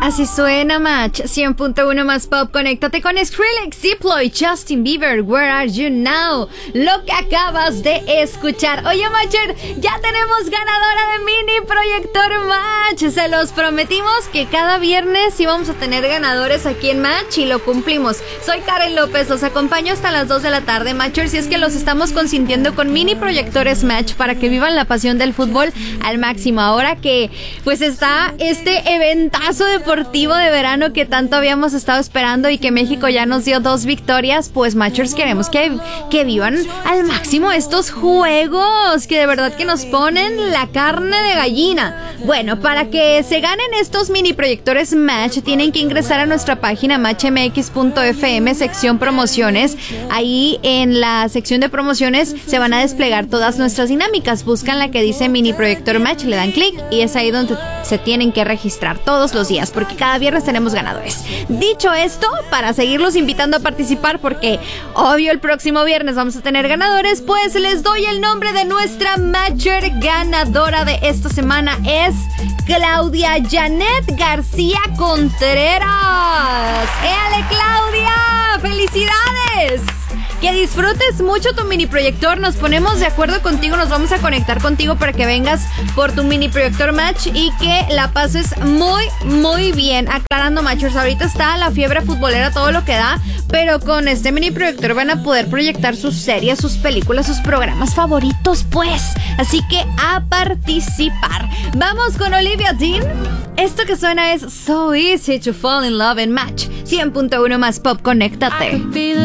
Así suena Match 100.1 más pop. Conéctate con Skrillex, Diplo y Justin Bieber. Where are you now? Lo que acabas de escuchar. Oye, Matcher, ya tenemos ganadora de Mini Proyector Match. Se los prometimos que cada viernes íbamos a tener ganadores aquí en Match y lo cumplimos. Soy Karen López, los acompaño hasta las 2 de la tarde, Matcher. Si es que los estamos consintiendo con Mini Proyectores Match para que vivan la pasión del fútbol al máximo. Ahora que pues está este eventazo deportivo de verano que tanto habíamos estado esperando y que México ya nos dio 2 victorias, pues Matchers queremos que vivan al máximo estos juegos que de verdad que nos ponen la carne de gallina. Bueno, para que se ganen estos mini proyectores Match tienen que ingresar a nuestra página matchmx.fm, sección promociones. Ahí en la sección de promociones se van a desplegar todas nuestras dinámicas. Buscan la que dice Mini Proyector Match, le dan clic y es ahí donde se tienen que registrar todos los días, porque cada viernes tenemos ganadores. Dicho esto, para seguirlos invitando a participar, porque obvio el próximo viernes vamos a tener ganadores, pues les doy el nombre de nuestra Matcher ganadora de esta semana. Es Claudia Janet García Contreras. ¡Éale, Claudia! ¡Felicidades! Que disfrutes mucho tu mini proyector. Nos ponemos de acuerdo contigo, nos vamos a conectar contigo para que vengas por tu mini proyector Match y que la pases muy, muy bien. Aclarando, Matchers, ahorita está la fiebre futbolera, todo lo que da, pero con este mini proyector van a poder proyectar sus series, sus películas, sus programas favoritos, pues. Así que a participar. Vamos con Olivia Dean. Esto que suena es So Easy to Fall in Love en Match 100.1 más pop. Conéctate.